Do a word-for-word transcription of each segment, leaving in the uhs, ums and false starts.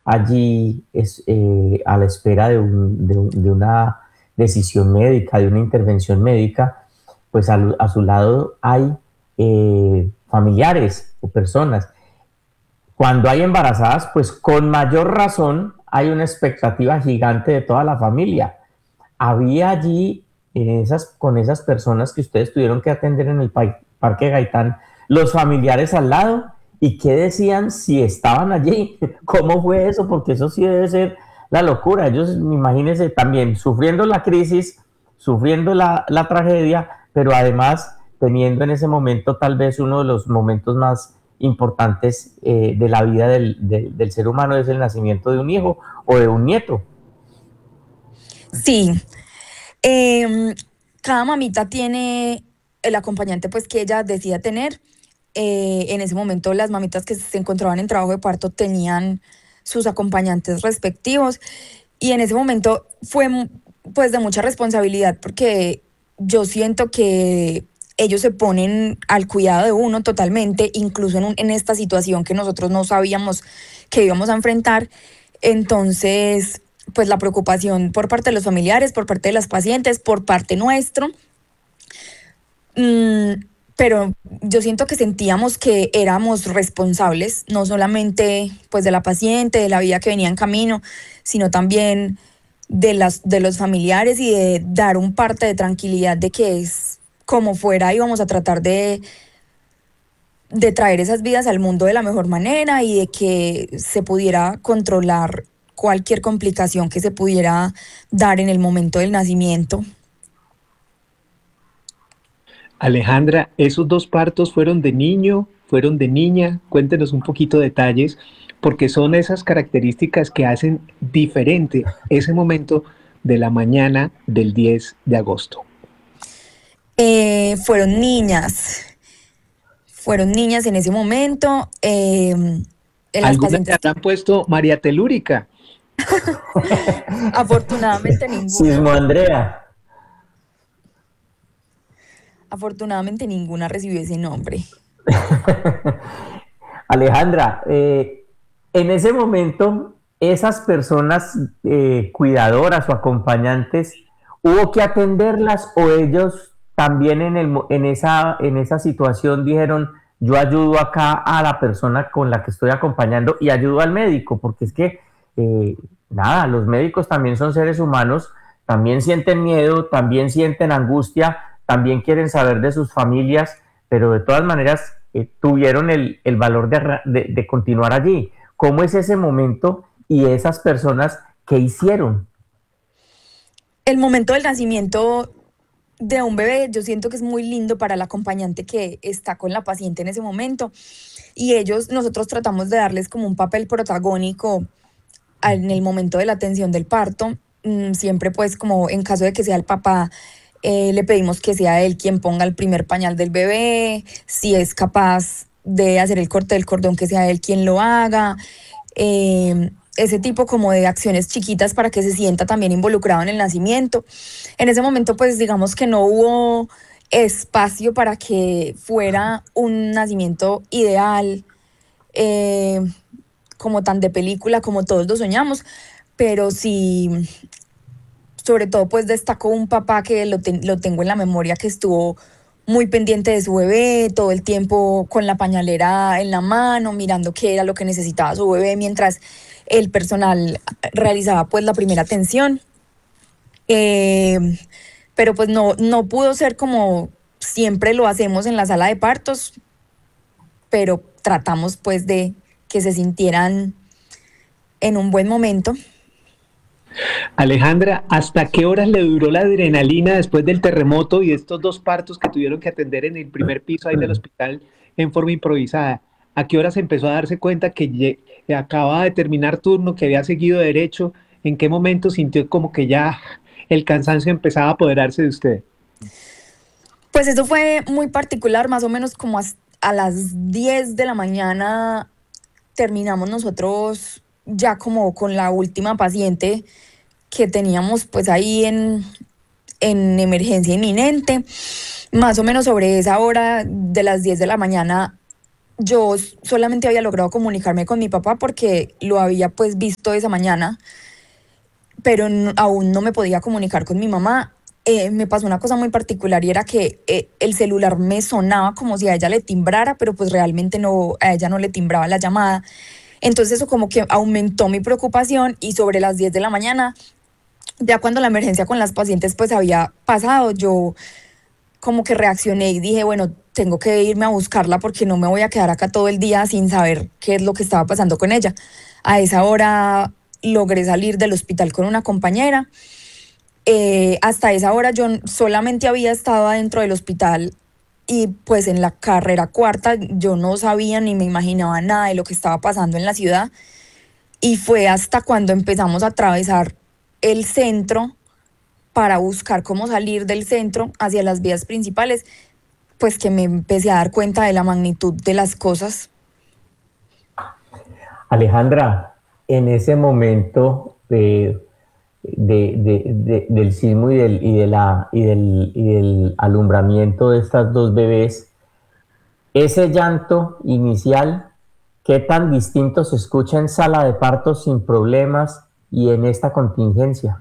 allí es, eh, a la espera de, un, de, un, de una decisión médica, de una intervención médica, pues a, a su lado hay eh, familiares o personas. Cuando hay embarazadas, pues con mayor razón hay una expectativa gigante de toda la familia. Había allí, en esas, con esas personas que ustedes tuvieron que atender en el pa Parque Gaitán, los familiares al lado, y qué decían si estaban allí, cómo fue eso, porque eso sí debe ser la locura. Ellos, imagínense, también sufriendo la crisis, sufriendo la, la tragedia, pero además teniendo en ese momento tal vez uno de los momentos más importantes eh, de la vida del, del, del ser humano, es el nacimiento de un hijo o de un nieto. Sí, eh, cada mamita tiene el acompañante pues que ella decida tener. Eh, en ese momento las mamitas que se encontraban en trabajo de parto tenían sus acompañantes respectivos, y en ese momento fue pues de mucha responsabilidad, porque yo siento que ellos se ponen al cuidado de uno totalmente, incluso en, un, en esta situación que nosotros no sabíamos que íbamos a enfrentar. Entonces, pues la preocupación por parte de los familiares, por parte de las pacientes, por parte nuestro. Mmm, pero yo siento que sentíamos que éramos responsables, no solamente pues de la paciente, de la vida que venía en camino, sino también de, las, de los familiares, y de dar un parte de tranquilidad de que es como fuera íbamos a tratar de, de traer esas vidas al mundo de la mejor manera, y de que se pudiera controlar cualquier complicación que se pudiera dar en el momento del nacimiento. Alejandra, ¿esos dos partos fueron de niño, fueron de niña? Cuéntenos un poquito detalles, porque son esas características que hacen diferente ese momento de la mañana del diez de agosto. Eh, fueron niñas, fueron niñas en ese momento. Eh, en las Algunas pacientes le han puesto María Telúrica. Afortunadamente ninguna. Sismo Andrea. Afortunadamente ninguna recibió ese nombre. Alejandra, eh, en ese momento, esas personas eh, cuidadoras o acompañantes, ¿hubo que atenderlas o ellos también en, el, en, esa, en esa situación dijeron, yo ayudo acá a la persona con la que estoy acompañando y ayudo al médico? Porque es que, eh, nada, los médicos también son seres humanos, también sienten miedo, también sienten angustia, también quieren saber de sus familias, pero de todas maneras eh, tuvieron el, el valor de, de, de continuar allí. ¿Cómo es ese momento y esas personas qué hicieron? El momento del nacimiento de un bebé, yo siento que es muy lindo para el acompañante que está con la paciente en ese momento, y ellos, nosotros tratamos de darles como un papel protagónico en el momento de la atención del parto. Siempre pues como en caso de que sea el papá, eh, le pedimos que sea él quien ponga el primer pañal del bebé, si es capaz de hacer el corte del cordón, que sea él quien lo haga, eh, ese tipo como de acciones chiquitas para que se sienta también involucrado en el nacimiento. En ese momento pues digamos que no hubo espacio para que fuera un nacimiento ideal, eh, como tan de película como todos lo soñamos, pero sí, sobre todo pues destacó un papá que lo, te, lo tengo en la memoria, que estuvo muy pendiente de su bebé, todo el tiempo con la pañalera en la mano, mirando qué era lo que necesitaba su bebé, mientras el personal realizaba pues la primera atención. Eh, pero pues no, no pudo ser como siempre lo hacemos en la sala de partos, pero tratamos pues de que se sintieran en un buen momento. Alejandra, ¿hasta qué horas le duró la adrenalina después del terremoto y de estos dos partos que tuvieron que atender en el primer piso ahí del hospital en forma improvisada? ¿A qué horas empezó a darse cuenta que acababa de terminar turno, que había seguido derecho? ¿En qué momento sintió como que ya el cansancio empezaba a apoderarse de usted? Pues eso fue muy particular, más o menos como a, a las diez de la mañana terminamos nosotros ya como con la última paciente que teníamos pues ahí en, en emergencia inminente. Más o menos sobre esa hora de las diez de la mañana yo solamente había logrado comunicarme con mi papá porque lo había pues visto esa mañana, pero no, aún no me podía comunicar con mi mamá. Eh, me pasó una cosa muy particular y era que eh, el celular me sonaba como si a ella le timbrara, pero pues realmente no, a ella no le timbraba la llamada. Entonces eso como que aumentó mi preocupación y sobre las diez de la mañana, ya cuando la emergencia con las pacientes pues había pasado, yo como que reaccioné y dije, bueno, tengo que irme a buscarla porque no me voy a quedar acá todo el día sin saber qué es lo que estaba pasando con ella. A esa hora logré salir del hospital con una compañera. Eh, hasta esa hora yo solamente había estado dentro del hospital y pues en la carrera cuarta yo no sabía ni me imaginaba nada de lo que estaba pasando en la ciudad. Y fue hasta cuando empezamos a atravesar el centro para buscar cómo salir del centro hacia las vías principales, pues que me empecé a dar cuenta de la magnitud de las cosas. Alejandra, en ese momento de, de, de, de, del sismo y del, y, de la, y, del, y del alumbramiento de estas dos bebés, ese llanto inicial, ¿qué tan distinto se escucha en sala de partos sin problemas y en esta contingencia?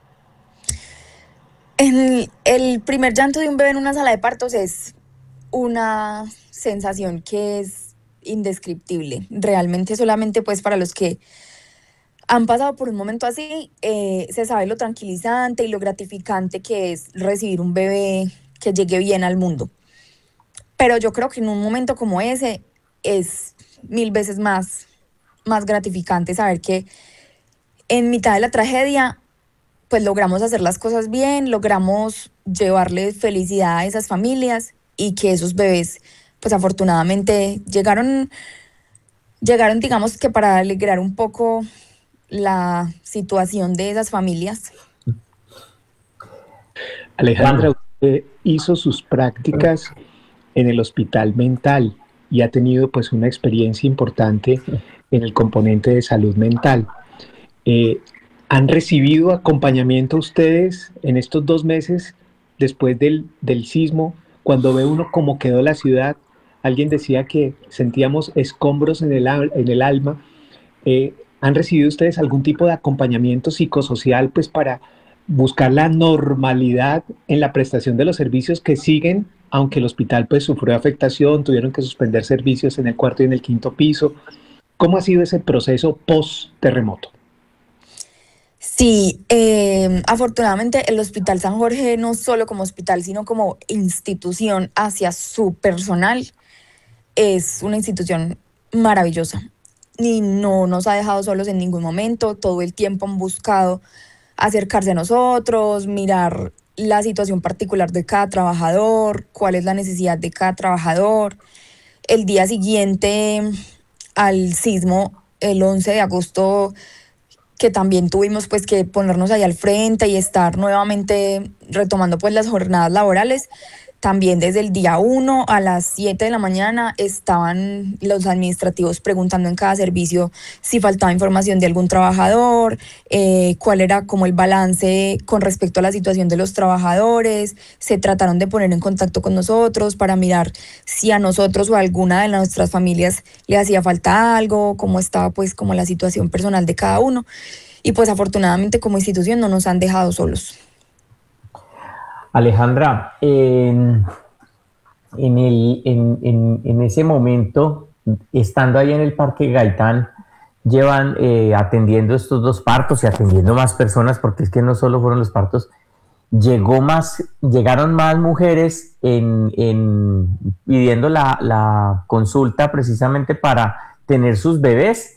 El, el primer llanto de un bebé en una sala de partos es una sensación que es indescriptible. Realmente solamente pues para los que han pasado por un momento así, eh, se sabe lo tranquilizante y lo gratificante que es recibir un bebé que llegue bien al mundo. Pero yo creo que en un momento como ese es mil veces más, más gratificante saber que en mitad de la tragedia pues logramos hacer las cosas bien, logramos llevarle felicidad a esas familias y que esos bebés pues afortunadamente llegaron, llegaron digamos que para alegrar un poco la situación de esas familias. Alejandra, usted hizo sus prácticas en el hospital mental y ha tenido pues una experiencia importante en el componente de salud mental. Eh, ¿Han recibido acompañamiento ustedes en estos dos meses después del, del sismo? Cuando ve uno cómo quedó la ciudad, alguien decía que sentíamos escombros en el, en el alma. Eh, ¿Han recibido ustedes algún tipo de acompañamiento psicosocial pues para buscar la normalidad en la prestación de los servicios que siguen, aunque el hospital pues sufrió afectación, tuvieron que suspender servicios en el cuarto y en el quinto piso? ¿Cómo ha sido ese proceso post-terremoto? Sí, eh, afortunadamente el Hospital San Jorge, no solo como hospital, sino como institución hacia su personal, es una institución maravillosa y no nos ha dejado solos en ningún momento. Todo el tiempo han buscado acercarse a nosotros, mirar la situación particular de cada trabajador, cuál es la necesidad de cada trabajador. El día siguiente al sismo, el once de agosto, que también tuvimos pues que ponernos ahí al frente y estar nuevamente retomando pues las jornadas laborales. También desde el día uno a las siete de la mañana estaban los administrativos preguntando en cada servicio si faltaba información de algún trabajador, eh, cuál era como el balance con respecto a la situación de los trabajadores. Se trataron de poner en contacto con nosotros para mirar si a nosotros o a alguna de nuestras familias le hacía falta algo, cómo estaba pues como la situación personal de cada uno. Y pues afortunadamente como institución no nos han dejado solos. Alejandra, en, en, el, en, en, en ese momento, estando ahí en el Parque Gaitán, llevan eh, atendiendo estos dos partos y atendiendo más personas, porque es que no solo fueron los partos, llegó más, llegaron más mujeres en, en, pidiendo la, la consulta precisamente para tener sus bebés.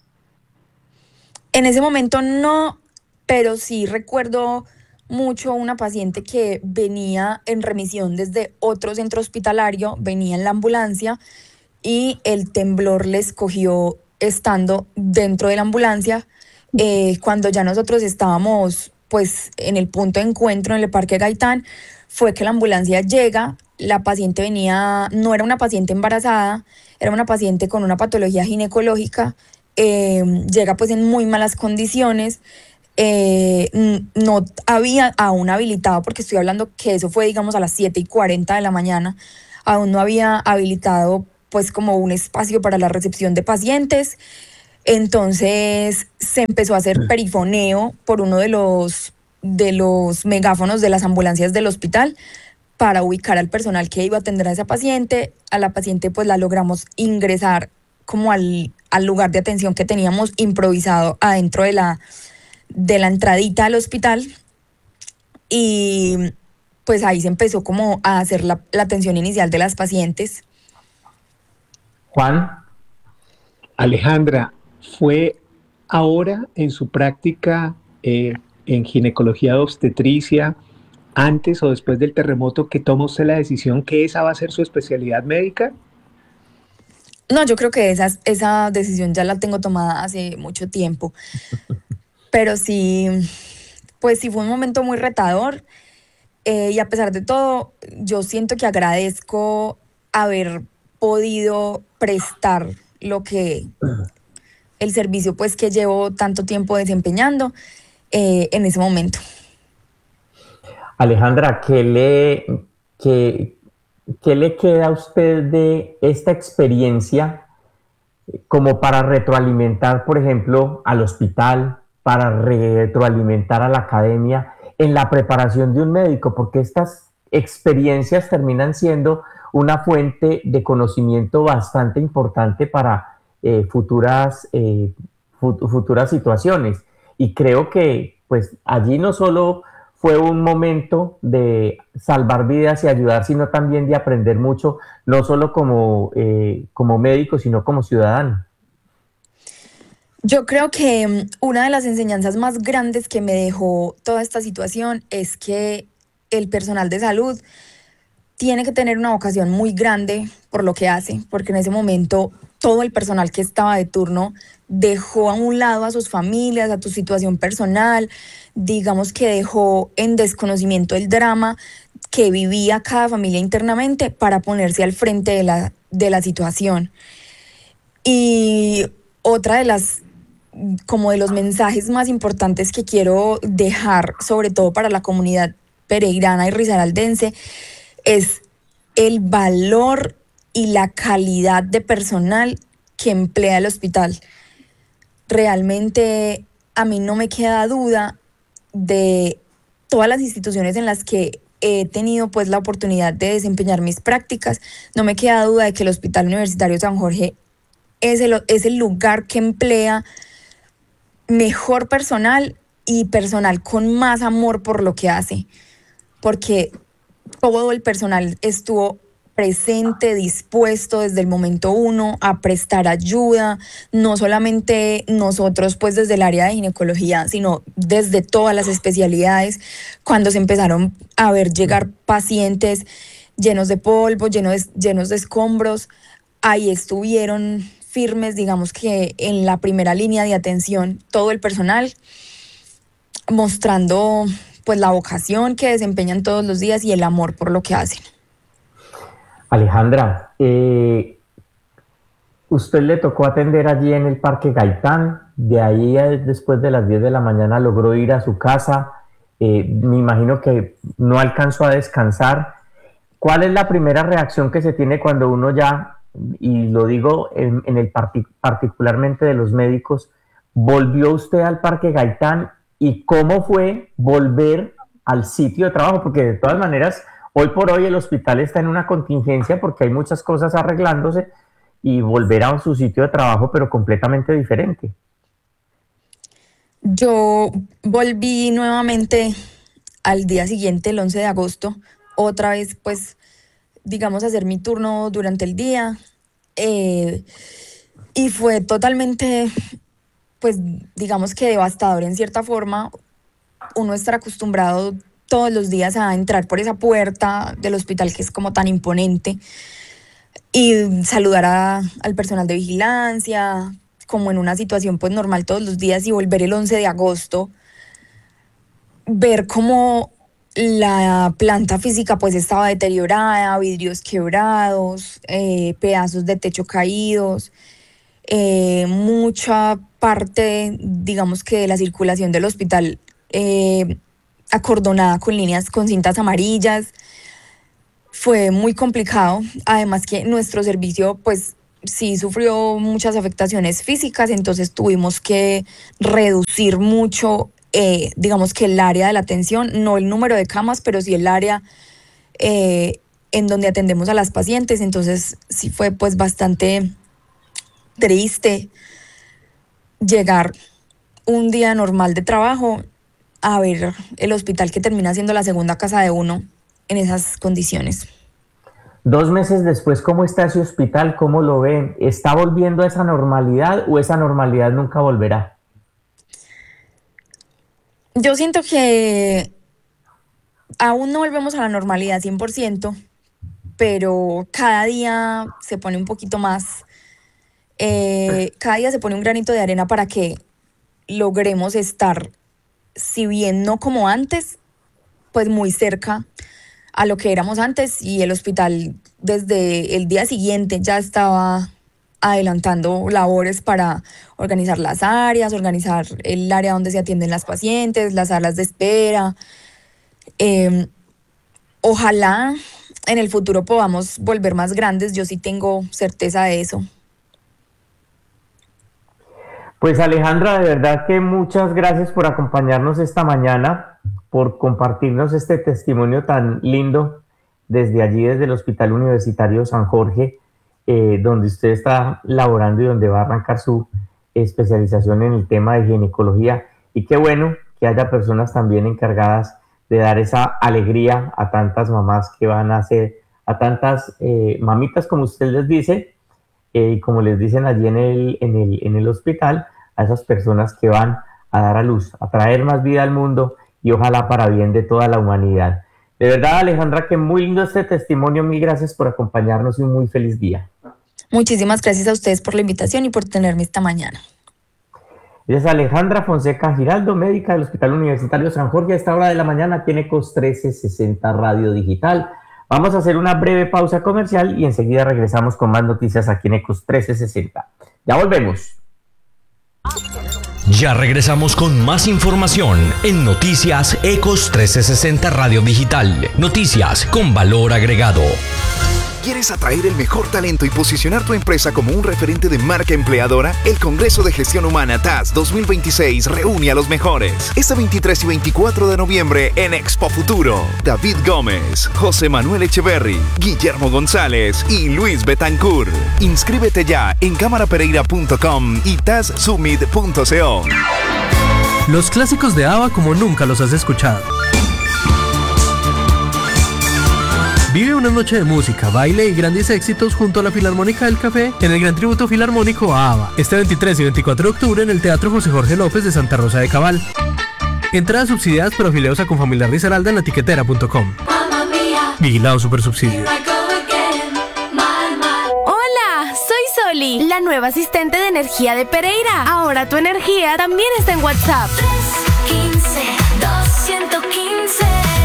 En ese momento no, pero sí recuerdo mucho una paciente que venía en remisión desde otro centro hospitalario, venía en la ambulancia y el temblor les cogió estando dentro de la ambulancia. Eh, cuando ya nosotros estábamos pues en el punto de encuentro en el Parque Gaitán, fue que la ambulancia llega, la paciente venía, no era una paciente embarazada, era una paciente con una patología ginecológica, eh, llega pues en muy malas condiciones. Eh, no había aún habilitado, porque estoy hablando que eso fue digamos a las siete y cuarenta de la mañana, aún no había habilitado pues como un espacio para la recepción de pacientes. Entonces se empezó a hacer perifoneo por uno de los, de los megáfonos de las ambulancias del hospital para ubicar al personal que iba a atender a esa paciente. A la paciente pues la logramos ingresar como al, al lugar de atención que teníamos improvisado adentro de la, de la entradita al hospital, y pues ahí se empezó como a hacer la, la atención inicial de las pacientes. Juan. Alejandra, ¿fue ahora en su práctica eh, en ginecología de obstetricia, antes o después del terremoto, que tomó usted la decisión que esa va a ser su especialidad médica? No, yo creo que esa, esa decisión ya la tengo tomada hace mucho tiempo, pero sí, pues sí fue un momento muy retador, eh, y a pesar de todo, yo siento que agradezco haber podido prestar lo que el servicio pues que llevo tanto tiempo desempeñando eh, en ese momento. Alejandra, ¿qué le, qué, qué le queda a usted de esta experiencia como para retroalimentar, por ejemplo, al hospital, para retroalimentar a la academia en la preparación de un médico? Porque estas experiencias terminan siendo una fuente de conocimiento bastante importante para eh, futuras, eh, futuras situaciones. Y creo que pues allí no solo fue un momento de salvar vidas y ayudar, sino también de aprender mucho, no solo como, eh, como médico, sino como ciudadano. Yo creo que una de las enseñanzas más grandes que me dejó toda esta situación es que el personal de salud tiene que tener una vocación muy grande por lo que hace, porque en ese momento todo el personal que estaba de turno dejó a un lado a sus familias, a su situación personal, digamos que dejó en desconocimiento el drama que vivía cada familia internamente para ponerse al frente de la, de la situación. Y otra de las, como de los mensajes más importantes que quiero dejar, sobre todo para la comunidad pereirana y risaraldense, es el valor y la calidad de personal que emplea el hospital. Realmente a mí no me queda duda de todas las instituciones en las que he tenido pues la oportunidad de desempeñar mis prácticas, no me queda duda de que el Hospital Universitario San Jorge es el, es el lugar que emplea mejor personal y personal con más amor por lo que hace, porque todo el personal estuvo presente, dispuesto desde el momento uno a prestar ayuda, no solamente nosotros pues desde el área de ginecología, sino desde todas las especialidades. Cuando se empezaron a ver llegar pacientes llenos de polvo, llenos de, llenos de escombros, ahí estuvieron firmes, digamos que en la primera línea de atención, todo el personal, mostrando pues la vocación que desempeñan todos los días y el amor por lo que hacen. Alejandra, eh, usted le tocó atender allí en el Parque Gaitán, de ahí después de las diez de la mañana logró ir a su casa, eh, me imagino que no alcanzó a descansar. ¿Cuál es la primera reacción que se tiene cuando uno ya, y lo digo en, en el partic particularmente de los médicos, volvió usted al Parque Gaitán, y cómo fue volver al sitio de trabajo? Porque de todas maneras, hoy por hoy el hospital está en una contingencia porque hay muchas cosas arreglándose, y volver a su sitio de trabajo, pero completamente diferente. Yo volví nuevamente al día siguiente, el once de agosto, otra vez pues, digamos, a hacer mi turno durante el día, eh, y fue totalmente, pues, digamos que devastador en cierta forma. Uno estar acostumbrado todos los días a entrar por esa puerta del hospital que es como tan imponente y saludar a, al personal de vigilancia, como en una situación pues normal todos los días, y volver el once de agosto, ver cómo la planta física pues estaba deteriorada, vidrios quebrados, eh, pedazos de techo caídos, eh, mucha parte, digamos que de la circulación del hospital eh, acordonada con líneas, con cintas amarillas. fue muy complicado, además que nuestro servicio pues sí sufrió muchas afectaciones físicas, entonces tuvimos que reducir mucho, eh, digamos que el área de la atención, no el número de camas, pero sí el área eh, en donde atendemos a las pacientes, entonces sí fue pues bastante triste llegar un día normal de trabajo a ver el hospital que termina siendo la segunda casa de uno en esas condiciones. Dos meses después, ¿cómo está ese hospital? ¿Cómo lo ven? ¿Está volviendo a esa normalidad o esa normalidad nunca volverá? Yo siento que aún no volvemos a la normalidad cien por ciento, pero cada día se pone un poquito más, eh, cada día se pone un granito de arena para que logremos estar, si bien no como antes, pues muy cerca a lo que éramos antes, y el hospital desde el día siguiente ya estaba adelantando labores para organizar las áreas, organizar el área donde se atienden las pacientes, las salas de espera. Eh, ojalá en el futuro podamos volver más grandes, yo sí tengo certeza de eso. Pues Alejandra, de verdad que muchas gracias por acompañarnos esta mañana, por compartirnos este testimonio tan lindo desde allí, desde el Hospital Universitario San Jorge, eh, donde usted está laborando y donde va a arrancar su especialización en el tema de ginecología. Y qué bueno que haya personas también encargadas de dar esa alegría a tantas mamás que van a ser, a tantas eh, mamitas, como usted les dice, eh, y como les dicen allí en el, en, el, en el hospital, a esas personas que van a dar a luz, a traer más vida al mundo y ojalá para bien de toda la humanidad. De verdad, Alejandra, que muy lindo este testimonio, mil gracias por acompañarnos y un muy feliz día. Muchísimas gracias a ustedes por la invitación y por tenerme esta mañana. Ella es Alejandra Fonseca Giraldo, médica del Hospital Universitario San Jorge, a esta hora de la mañana tiene Ecos trece sesenta Radio Digital. Vamos a hacer una breve pausa comercial y enseguida regresamos con más noticias aquí en Ecos trece sesenta. Ya volvemos. Ya regresamos con más información en Noticias Ecos trece sesenta Radio Digital. Noticias con valor agregado. ¿Quieres atraer el mejor talento y posicionar tu empresa como un referente de marca empleadora? El Congreso de Gestión Humana T A S dos mil veintiséis reúne a los mejores. Este veintitrés y veinticuatro de noviembre en Expo Futuro. David Gómez, José Manuel Echeverry, Guillermo González y Luis Betancourt. Inscríbete ya en cámara pereira punto com y tas summit punto co. Los clásicos de ABBA como nunca los has escuchado. Vive una noche de música, baile y grandes éxitos junto a la Filarmónica del Café en el Gran Tributo Filarmónico a ABBA, este veintitrés y veinticuatro de octubre en el Teatro José Jorge López de Santa Rosa de Cabal. Entradas subsidiadas por afiliados a Confamiliar Risaralda en la tiquetera punto com. Vigilado Supersubsidio. Hola, soy Soli, la nueva asistente de energía de Pereira. Ahora tu energía también está en WhatsApp. tres quince, doscientos quince.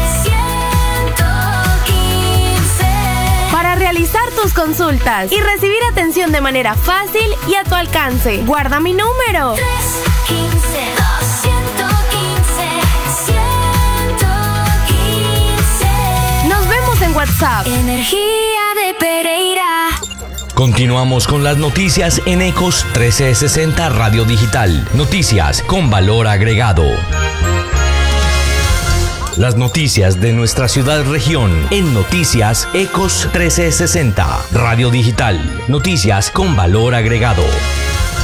Para realizar tus consultas y recibir atención de manera fácil y a tu alcance. Guarda mi número. tres quince, doscientos quince, ciento quince. Nos vemos en WhatsApp. Energía de Pereira. Continuamos con las noticias en Ecos trece sesenta Radio Digital. Noticias con valor agregado. Las noticias de nuestra ciudad-región en Noticias Ecos trece sesenta Radio Digital. Noticias con valor agregado.